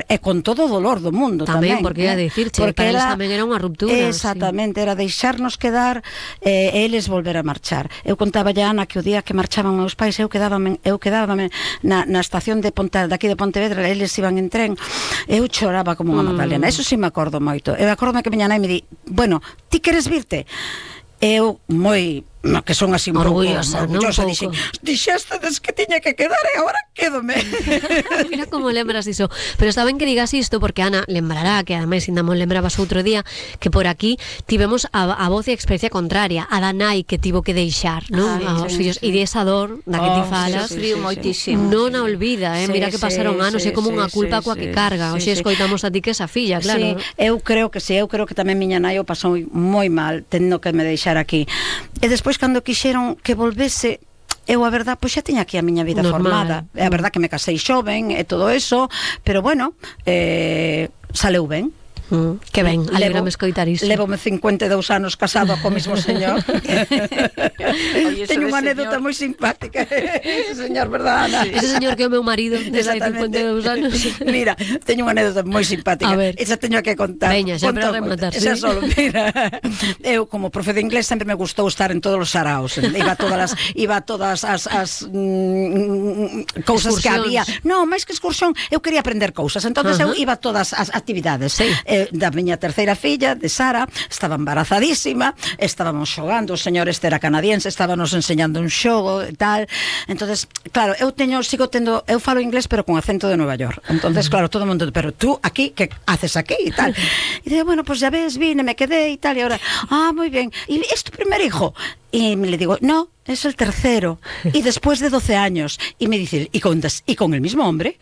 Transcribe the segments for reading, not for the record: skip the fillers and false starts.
e con todo o dolor do mundo tamén, porque ia dicirche, porque para eles tamén era unha ruptura. Exactamente, era deixarnos quedar e eles volver a marchar. Eu contaba a Ana que o día que marchaban meus pais eu quedábame na estación de daqui de Pontevedra, eles iban en tren, eu choraba como unha magdalena. Eso sí me acordo moito. Eu acordo que miña nai me di, bueno, ti queres virte? Eu moi que son así un orgullosa, dixéstedes que tiña que quedar e agora quédome. Mira como lembras iso. Pero está ben que digas isto porque Ana lembrará, que ademais ainda mo lembrabas outro día, que por aquí tivemos a voz e a experiencia contraria, a da nai que tivo que deixar, non? Aos fillos, e de esa dor da que ti falas, non a olvida, mira que pasaron anos, é como unha culpa coa que carga. Hoxe escoitamos a ti que esa filla, claro. Eu creo que tamén miña nai o pasou moi mal tendo que me deixar aquí. E despois cando quixeron que volvese, eu a verdad, pois xa tiña aquí a miña vida formada. É a verdad que me casei xoven e todo eso, pero bueno, saleu ben. Que ben, alegrame escoitar iso. Levome 52 anos casado co mismo señor. Teño unha anécdota moi simpática. Ese señor, verdad, Ana? Ese señor que é o meu marido desde 52 anos. Mira, teño unha anécdota moi simpática. Esa teño que contar. Veña, xa para rematar. Esa solo, mira. Eu, como profe de inglés, sempre me gustou estar en todos os saraos. Iba a todas as cousas que había. Non, máis que excursión, eu quería aprender cousas. Entonces eu iba a todas as actividades. Da miña terceira filla, de Sara, estaba embarazadísima, estábamos xogando, o señor este era canadiense, estábamos enseñando un xogo e tal. Entonces, claro, eu falo inglés pero con acento de Nueva York. Entonces, claro, todo o mundo, pero tú aquí, que haces aquí e tal? E digo, bueno, pues ya ves, vine, me quedé e tal, e ahora, muy bien, ¿y es tu primer hijo? Y le digo, no, es el tercero. Y después de 12 años. Y me dice, ¿y con el mismo hombre?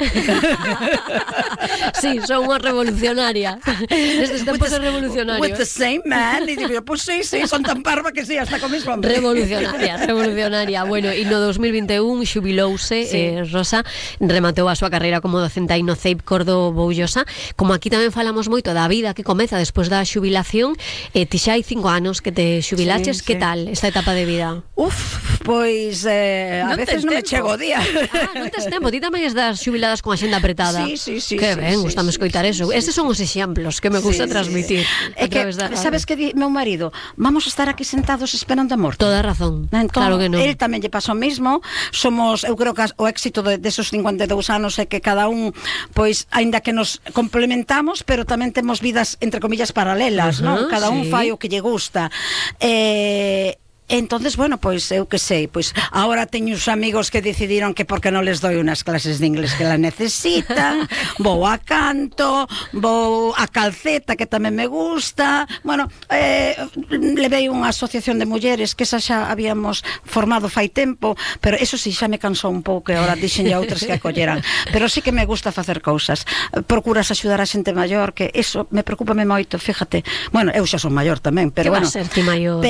Sí, son unha revolucionaria. Desde tempos é revolucionario. With the same man. Y digo, pues sí, son tan parva que sí, hasta con el mismo hombre. Revolucionaria. Bueno, e no 2021 xubilouse, Rosa, rematou a súa carreira como docenta no CEIP Cordo Boullosa. Como aquí tamén falamos moito da vida que comeza despois da xubilación, ti xa hai 5 anos que te xubilaches, que tal esta etapa de vida? Pois a veces non me chego o día. Non tes tempo, ti tamén es das xubiladas con a xenda apretada. Sí. Que ben, gustame escoitar eso. Estes son os exemplos que me gusta transmitir. É que, sabes que di meu marido, vamos a estar aquí sentados esperando a morte. Toda razón, claro que non. Él tamén lle pasa o mismo. Somos, eu creo que o éxito desos 52 anos é que cada un, pois, aínda que nos complementamos, pero tamén temos vidas, entre comillas, paralelas, non? Cada un fai o que lle gusta. Entonces, bueno, pois eu que sei, pois agora teño uns amigos que decidiron que porque non les doi unas clases de inglés que la necesitan, vou a canto, vou a calceta que tamén me gusta. Bueno, levei unha asociación de mulleres que esa xa habíamos formado fai tempo, pero eso sí, xa me cansou un pouco e agora dixenlle a outras que acolleran. Pero sí que me gusta facer cousas. Procuras axudar a xente maior, que eso me preocúpame moito, fíjate. Bueno, eu xa son maior tamén, pero bueno. Que va a ser ti maior?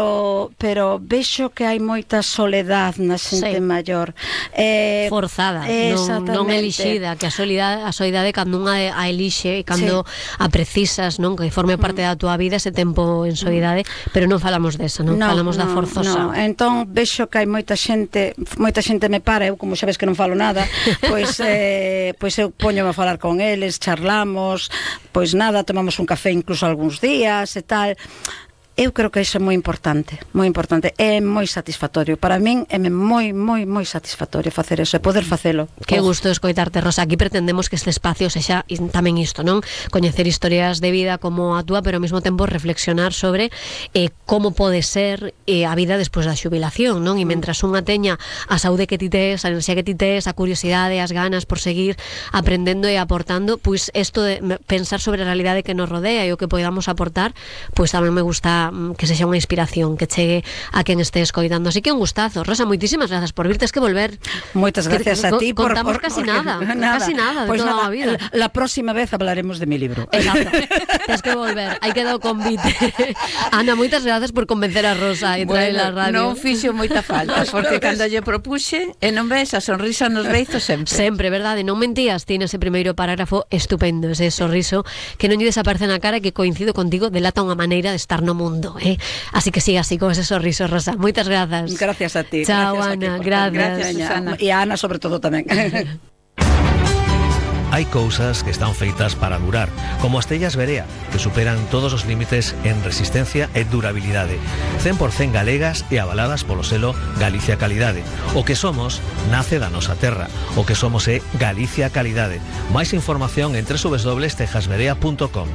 Pero vexo que hai moita soledade na xente maior, forzada, non elixida, que a soidade cando unha a elixe e cando a precisas, non, que forme parte da túa vida ese tempo en soidade, pero non falamos desa, non falamos da forzosa. Entón vexo que hai moita xente me para, eu como xa ves que non falo nada, pois eu poñome a falar con eles, charlamos, pois nada, tomamos un café incluso algúns días e tal. Eu creo que iso é moi importante, é moi satisfactorio. Para min é moi satisfactorio facer eso, e poder facelo. Que gusto escoitarte, Rosa. Aquí pretendemos que este espacio sexa tamén isto, non? Coñecer historias de vida como a túa, pero ao mesmo tempo reflexionar sobre como pode ser a vida despois da xubilación, non? E mentras unha teña a saúde que ti tes, a enerxía que ti tes, a curiosidade, as ganas por seguir aprendendo e aportando, pois isto de pensar sobre a realidade que nos rodea e o que podamos aportar, pois tamén me gusta que sexa unha inspiración que chegue a quen este escoitando. Así que un gustazo. Rosa, moitísimas grazas por vir, tes que volver. Moitas gracias a ti. Contamos casi nada de pues toda a vida. La próxima vez hablaremos de mi libro. Exacto. Tes que volver. Hai quedado convite. Ana, moitas grazas por convencer a Rosa e traer a radio. Non fixo moita falta, porque cando lle propuxe, e non ves a sonrisa nos beizos sempre. Sempre, verdade? Non mentías, ti nese primeiro parágrafo estupendo, ese sorriso que non lle desaparece na cara e que coincido contigo, delata unha maneira de estar no mundo. Así que siga así con ese sorriso, Rosa. Moitas grazas. Gracias a ti. Chao, Ana. Gracias, Susana. E a Ana sobre todo tamén. Hai cousas que están feitas para durar, como as tellas Berea, que superan todos os límites en resistencia e durabilidade, 100% galegas e avaladas polo selo Galicia Calidade. O que somos nace da nosa terra, o que somos é Galicia Calidade. Máis información en www.tejasberea.com.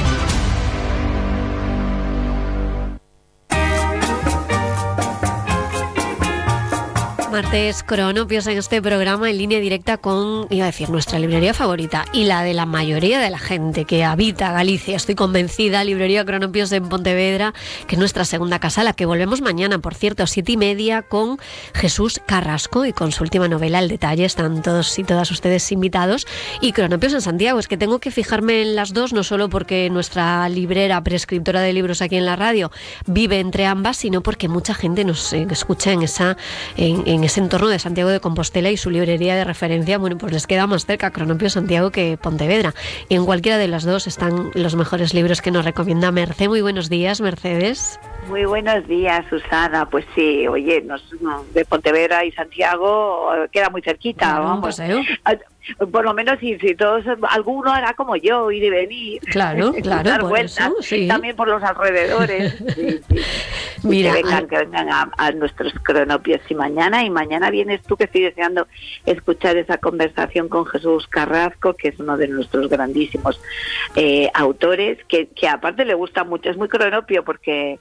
Martes Cronopios en este programa en línea directa con, iba a decir, nuestra librería favorita y la de la mayoría de la gente que habita Galicia. Estoy convencida, Librería Cronopios en Pontevedra, que es nuestra segunda casa, a la que volvemos mañana, por cierto, 7:30, con Jesús Carrasco y con su última novela, El Detalle. Están todos y todas ustedes invitados. Y Cronopios en Santiago, es que tengo que fijarme en las dos, no solo porque nuestra librera, prescriptora de libros aquí en la radio, vive entre ambas, sino porque mucha gente nos escucha en ese entorno de Santiago de Compostela, y su librería de referencia, bueno, pues les queda más cerca Cronopios Santiago que Pontevedra. Y en cualquiera de las dos están los mejores libros que nos recomienda Mercé. Muy buenos días, Mercedes. Muy buenos días, Susana. Pues sí, oye, de Pontevedra y Santiago queda muy cerquita, vamos. Por lo menos si todos, alguno hará como yo, ir y venir. Claro, dar por vueltas, eso, sí. También por los alrededores. Sí. Mira, que vengan a nuestros cronopios. Y mañana vienes tú, que estoy deseando escuchar esa conversación con Jesús Carrasco, que es uno de nuestros grandísimos autores, que aparte le gusta mucho, es muy cronopio porque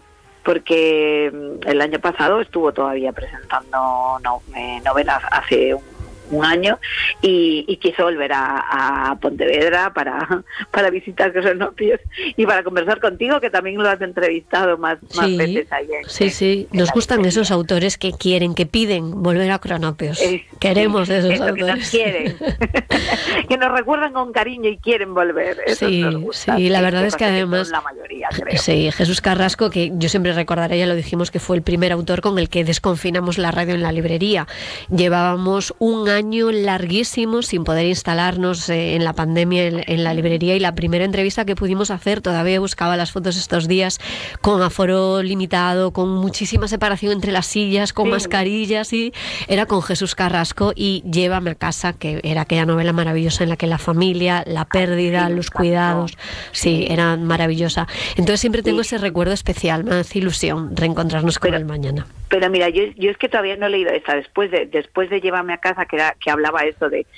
el año pasado estuvo todavía presentando novelas hace un año y quiso volver a Pontevedra para visitar Cronopios y para conversar contigo, que también lo has entrevistado más veces ahí. Sí. Nos gustan esos autores que quieren, que piden volver a Cronopios. Queremos esos autores. Que nos quieren. Que nos recuerdan con cariño y quieren volver. Eso nos gusta. Sí, la verdad es que además... La mayoría, creo. Sí, Jesús Carrasco, que yo siempre recordaré, ya lo dijimos, que fue el primer autor con el que desconfinamos la radio en la librería. Llevábamos un año larguísimo sin poder instalarnos en la pandemia en la librería, y la primera entrevista que pudimos hacer, todavía buscaba las fotos estos días, con aforo limitado, con muchísima separación entre las sillas, con mascarillas, y era con Jesús Carrasco y Llévame a casa, que era aquella novela maravillosa en la que la familia, la pérdida, los cuidados, era maravillosa. Entonces siempre tengo ese recuerdo especial, me hace ilusión reencontrarnos con él mañana. Pero mira, yo es que todavía no he leído esta, después de Llévame a casa, que hablaba eso de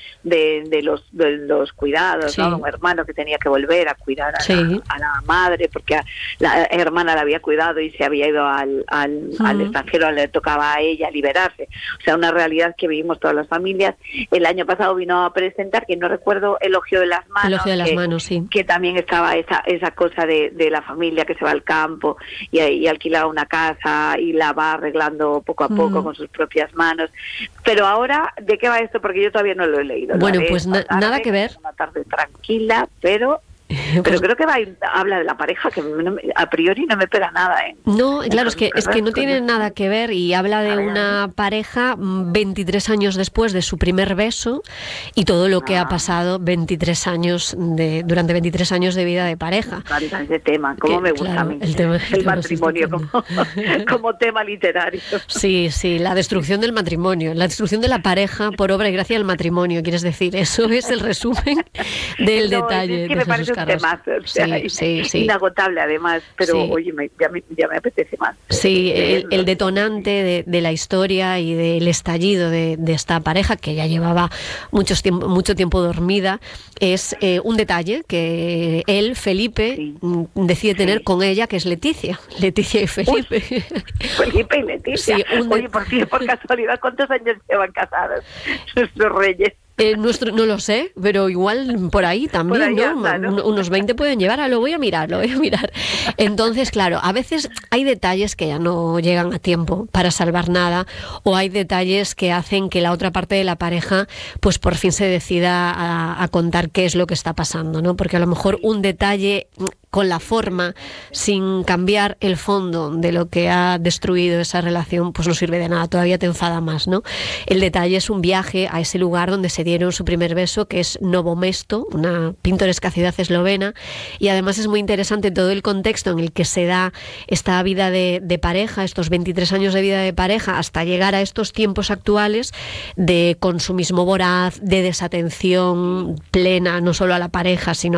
los cuidados, ¿no? Un hermano que tenía que volver a cuidar a la madre, porque la hermana la había cuidado y se había ido al extranjero, le tocaba a ella liberarse. O sea, una realidad que vivimos todas las familias. El año pasado vino a presentar, que no recuerdo, Elogio de las manos, que también estaba esa cosa de la familia que se va al campo y alquila una casa y la va arreglando poco a poco con sus propias manos. Pero ahora, ¿de qué va esto? Porque yo todavía no lo he leído. Bueno, pues nada que ver. Una tarde tranquila, pero creo que habla de la pareja, que a priori no me espera nada. No, claro, es que no tiene nada que ver, y habla de una pareja 23 años después de su primer beso y todo lo que ha pasado durante 23 años de vida de pareja. Ese tema, cómo me gusta a mí. El matrimonio como tema literario. Sí, la destrucción del matrimonio, la destrucción de la pareja por obra y gracia del matrimonio, quieres decir. Eso es el resumen del detalle. Es que me parece un temazo, inagotable además, pero oye, ya me apetece más. Sí, el detonante de la historia y del estallido de esta pareja, que ya llevaba mucho tiempo dormida, es un detalle que él, Felipe, decide tener con ella, que es Leticia y Felipe. Felipe y Leticia. Oye, por casualidad, ¿cuántos años llevan casados nuestros reyes? No lo sé, pero igual por ahí también, ¿no? Unos 20 pueden llevar, lo voy a mirar. Entonces, claro, a veces hay detalles que ya no llegan a tiempo para salvar nada, o hay detalles que hacen que la otra parte de la pareja pues por fin se decida a contar qué es lo que está pasando, ¿no? Porque a lo mejor un detalle con la forma, sin cambiar el fondo de lo que ha destruido esa relación, pues no sirve de nada, todavía te enfada más, ¿no? El detalle es un viaje a ese lugar donde se dieron su primer beso, que es Novo Mesto, una pintoresca ciudad eslovena, y además es muy interesante todo el contexto en el que se da esta vida de pareja, estos 23 años de vida de pareja, hasta llegar a estos tiempos actuales de consumismo voraz, de desatención plena, no solo a la pareja, sino